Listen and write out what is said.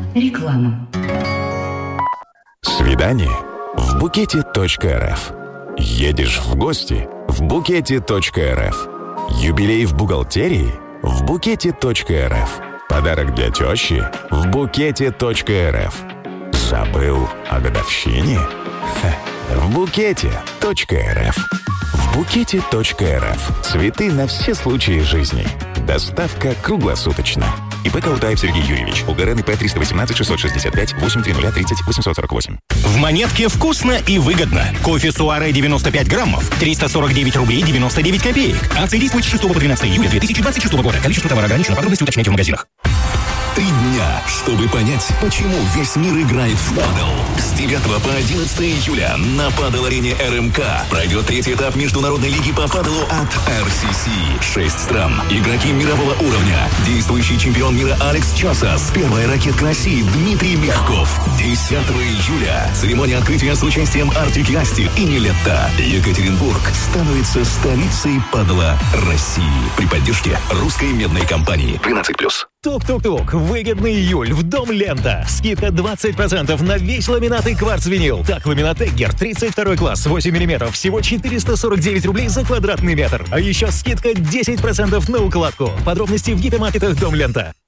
Реклама. Свидание в букете.рф. Едешь в гости в букете.рф. Юбилей в бухгалтерии в букете.рф. Подарок для тещи в букете.рф. Забыл о годовщине? В букете.рф. В букете.рф. Цветы на все случаи жизни. Доставка круглосуточно. ИП Каутаев Сергей Юрьевич. УГРН ИП 318-665-830-30-848. В Монетке вкусно и выгодно. Кофе Суаре 95 граммов. 349 рублей 99 копеек. Акции действуют с 6 по 12 июля 2026 года. Количество товара ограничено. Подробности уточняйте в магазинах. 3 дня, чтобы понять, почему весь мир играет в падл. С 9 по 11 июля на падл-арене РМК пройдет 3-й этап Международной лиги по падлу от RCC. 6 стран, игроки мирового уровня, действующий чемпион мира Алекс Часас, первая ракетка России Дмитрий Мягков. 10 июля церемония открытия с участием Артик и Асти и Нилетто. Екатеринбург становится столицей падла России при поддержке русской медной компании. 12+. Тук-тук-тук. Выгодный июль в Дом Лента. Скидка 20% на весь ламинат и кварц-винил. Так, ламинат Эггер, 32 класс, 8 мм. Всего 449 рублей за квадратный метр. А еще скидка 10% на укладку. Подробности в гипермаркетах Дом Лента.